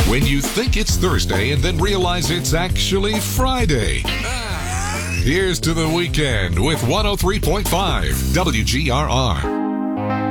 When you think it's Thursday and then realize it's actually Friday. Here's to the weekend with 103.5 WGRR.